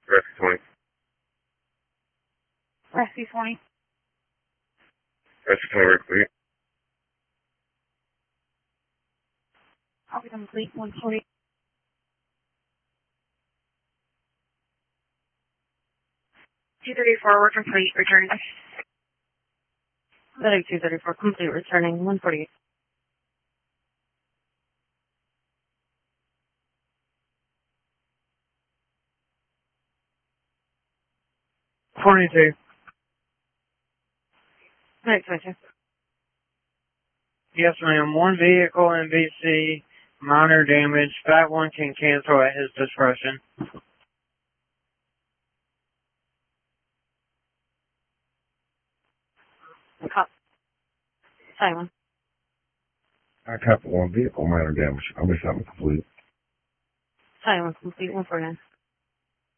Rescue 20. Rescue 20. Rescue 20, complete. Copy complete, 140. 234, we're complete, returning. Medic 234, complete, returning, 148. Medic 22. Yes, ma'am. One vehicle NVC, minor damage. That one can cancel at his discretion. Silent. I copy one vehicle, minor damage. I'll be something complete. Silent, complete, 149.